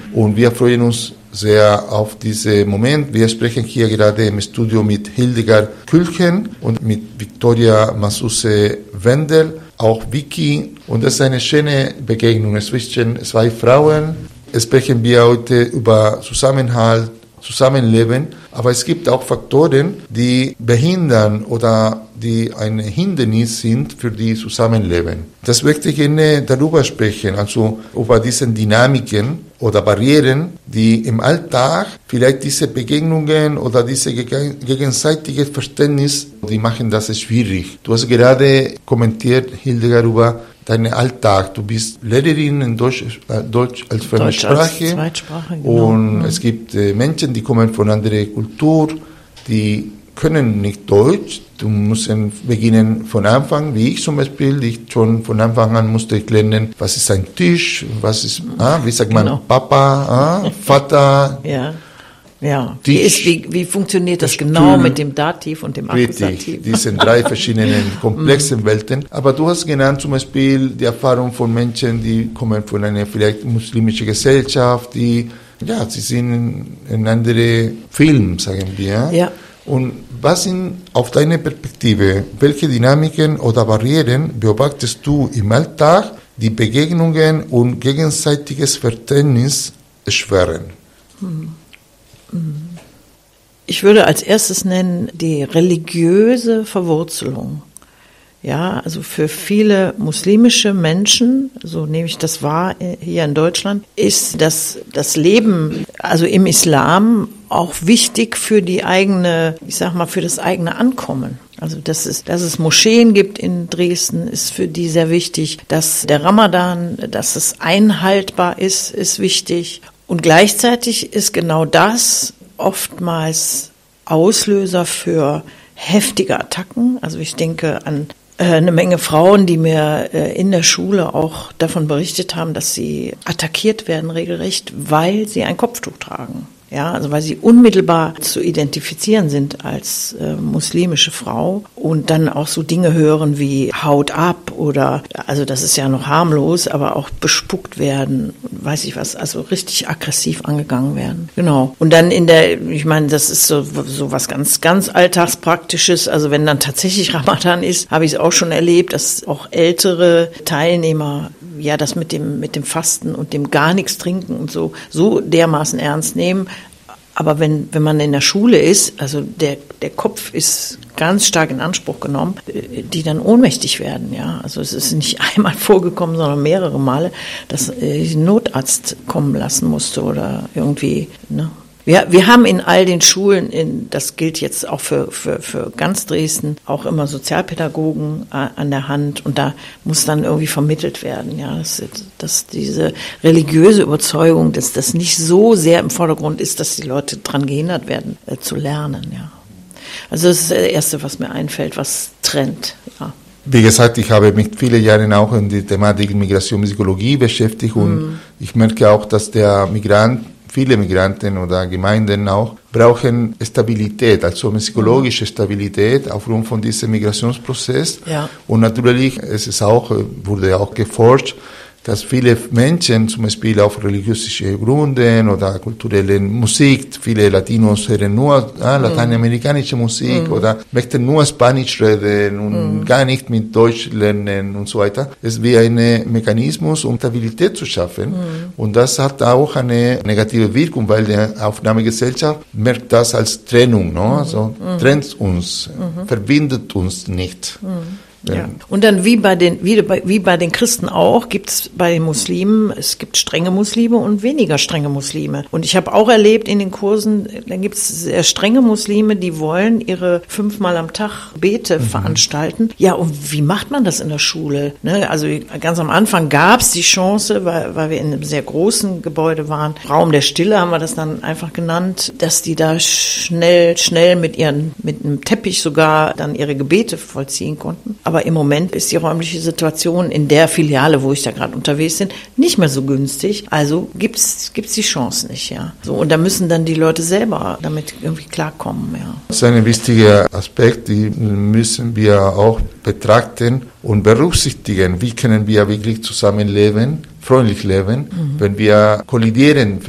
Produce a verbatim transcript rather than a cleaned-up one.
Und wir freuen uns sehr auf diesen Moment. Wir sprechen hier gerade im Studio mit Hildegard Külchen und mit Victoria Masuse-Wendel, auch Vicky. Und das ist eine schöne Begegnung zwischen zwei Frauen. Sprechen wir heute über Zusammenhalt, Zusammenleben, aber es gibt auch Faktoren, die behindern oder die ein Hindernis sind für die Zusammenleben. Das möchte ich gerne darüber sprechen, also über diese Dynamiken oder Barrieren, die im Alltag vielleicht diese Begegnungen oder diese gegenseitige Verständnis, die machen das schwierig. Du hast gerade kommentiert, Hildegard, über deinen Alltag. Du bist Lehrerin in Deutsch, äh, Deutsch als Fremdsprache. Als Zweitsprache, genau. Und mhm. es gibt äh, Menschen, die kommen von anderer Kultur, die können nicht Deutsch. Du musst beginnen von Anfang, wie ich zum Beispiel. Ich schon von Anfang an musste ich lernen, was ist ein Tisch, was ist, ah, wie sagt man, genau. Papa, ah, Vater. Ja. Ja, wie, ist, wie, wie funktioniert das genau mit dem Dativ und dem Akkusativ? Richtig, diese drei verschiedenen komplexen Welten. Aber du hast genannt zum Beispiel die Erfahrung von Menschen, die kommen von einer vielleicht muslimischen Gesellschaft, die, ja, sie sind in andere Film, sagen wir. Ja. Und was sind auf deine Perspektive, welche Dynamiken oder Barrieren beobachtest du im Alltag, die Begegnungen und gegenseitiges Verständnis erschweren? Hm. Ich würde als erstes nennen die religiöse Verwurzelung. Ja, also für viele muslimische Menschen, so nehme ich das wahr hier in Deutschland, ist das, das Leben, also im Islam, auch wichtig für die eigene, ich sag mal, für das eigene Ankommen. Also, dass es, dass es Moscheen gibt in Dresden, ist für die sehr wichtig. Dass der Ramadan, dass es einhaltbar ist, ist wichtig. Und gleichzeitig ist genau das oftmals Auslöser für heftige Attacken. Also ich denke an äh, eine Menge Frauen, die mir äh, in der Schule auch davon berichtet haben, dass sie attackiert werden regelrecht, weil sie ein Kopftuch tragen. Ja, also weil sie unmittelbar zu identifizieren sind als äh, muslimische Frau und dann auch so Dinge hören wie Haut ab oder, also das ist ja noch harmlos, aber auch bespuckt werden, weiß ich was, also richtig aggressiv angegangen werden. Genau. Und dann in der, ich meine, das ist so, so was ganz, ganz Alltagspraktisches, also wenn dann tatsächlich Ramadan ist, habe ich es auch schon erlebt, dass auch ältere Teilnehmer ja das mit dem mit dem Fasten und dem gar nichts trinken und so so dermaßen ernst nehmen. Aber wenn wenn man in der Schule ist, also der der Kopf ist ganz stark in Anspruch genommen, die dann ohnmächtig werden. Ja, also es ist nicht einmal vorgekommen, sondern mehrere Male, dass ich einen Notarzt kommen lassen musste oder irgendwie. Ne? Wir, wir haben in all den Schulen, in, das gilt jetzt auch für, für, für ganz Dresden, auch immer Sozialpädagogen an der Hand und da muss dann irgendwie vermittelt werden, ja, dass, dass diese religiöse Überzeugung, dass das nicht so sehr im Vordergrund ist, dass die Leute daran gehindert werden, äh, zu lernen, ja. Also das ist das Erste, was mir einfällt, was trennt, ja. Wie gesagt, ich habe mich viele Jahre auch in die Thematik Migration und Psychologie beschäftigt und mm. ich merke auch, dass der Migrant viele Migranten oder Gemeinden auch brauchen Stabilität, also psychologische Stabilität aufgrund von diesem Migrationsprozess. Ja. Und natürlich, es ist auch, wurde auch geforscht, dass viele Menschen zum Beispiel auf religiöse Gründen oder kulturelle Musik, viele Latinos hören nur ah, lateinamerikanische Musik mm. oder möchten nur Spanisch reden und mm. gar nicht mit Deutsch lernen und so weiter. Es ist wie ein Mechanismus, um Stabilität zu schaffen. Mm. Und das hat auch eine negative Wirkung, weil die Aufnahmegesellschaft merkt das als Trennung, no? Also mm. trennt uns, mm. verbindet uns nicht. Mm. Ja. Und dann wie bei den wie bei, wie bei den Christen auch gibt es bei den Muslimen, es gibt strenge Muslime und weniger strenge Muslime. Und ich habe auch erlebt in den Kursen, dann gibt es sehr strenge Muslime, die wollen ihre fünfmal am Tag Bete mhm. veranstalten. Ja, und wie macht man das in der Schule? Ne? Also ganz am Anfang gab es die Chance, weil, weil wir in einem sehr großen Gebäude waren, Raum der Stille haben wir das dann einfach genannt, dass die da schnell schnell mit ihren mit einem Teppich sogar dann ihre Gebete vollziehen konnten. Aber im Moment ist die räumliche Situation in der Filiale, wo ich da gerade unterwegs bin, nicht mehr so günstig. Also gibt's gibt's die Chance nicht, ja. So, und da müssen dann die Leute selber damit irgendwie klarkommen, ja. Das ist ein wichtiger Aspekt, den müssen wir auch betrachten und berücksichtigen. Wie können wir wirklich zusammenleben, freundlich leben, mhm. wenn wir kollidieren